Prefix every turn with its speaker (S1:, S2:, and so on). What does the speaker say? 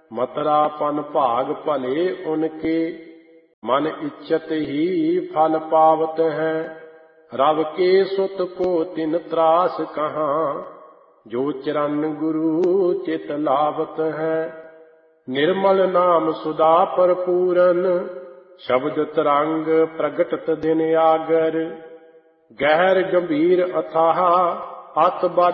S1: मतरापन भाग भले उनके, मन इच्छत ही फल पावत है। रव के सुत को तिन त्रास कहाँ, जो चरण गुरु चित लावत है। निर्मल नाम सुधा भरपूरन, शब्द तरंग प्रगटत दिन आगर। गहर गंभीर अथाह अत बड़